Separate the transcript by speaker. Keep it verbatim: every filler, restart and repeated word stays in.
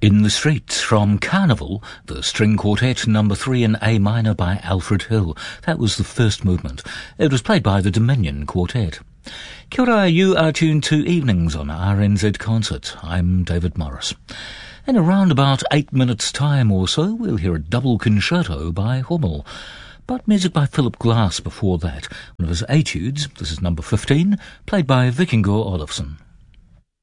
Speaker 1: In the Streets from Carnival, the string quartet number three in A minor by Alfred Hill. That was the first movement. It was played by the Dominion Quartet. Kia ora, you are tuned to Evenings on R N Z Concert. I'm David Morris. In around about eight minutes' time or so, we'll hear a double concerto by Hummel. But music by Philip Glass before that. One of his etudes, this is number fifteen, played by Vikingur Olafsson.